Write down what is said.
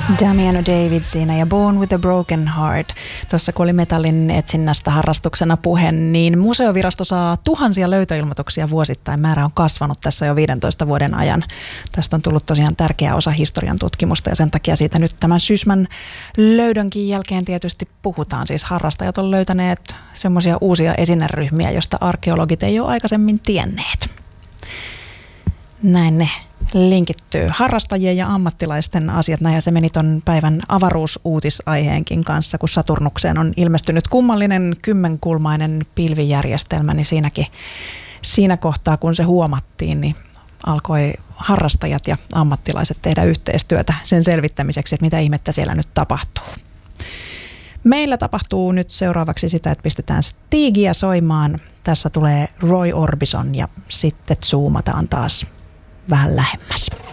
Damiano David siinä ja Born with a Broken Heart. Tuossa kun oli metallin etsinnästä harrastuksena puhe, niin museovirasto saa tuhansia löytöilmoituksia vuosittain. Määrä on kasvanut tässä jo 15 vuoden ajan. Tästä on tullut tosiaan tärkeä osa historian tutkimusta ja sen takia siitä nyt tämän Sysmän löydönkin jälkeen tietysti puhutaan. Siis harrastajat on löytäneet semmoisia uusia esineryhmiä, joista arkeologit ei ole aikaisemmin tienneet. Näin ne linkittyy. Harrastajien ja ammattilaisten asiat, näin ja se meni ton päivän avaruusuutisaiheenkin kanssa, kun Saturnukseen on ilmestynyt kummallinen kymmenkulmainen pilvijärjestelmä, niin siinä kohtaa, kun se huomattiin, niin alkoi harrastajat ja ammattilaiset tehdä yhteistyötä sen selvittämiseksi, että mitä ihmettä siellä nyt tapahtuu. Meillä tapahtuu nyt seuraavaksi sitä, että pistetään Stigia soimaan. Tässä tulee Roy Orbison ja sitten zoomataan taas vähän lähemmäs.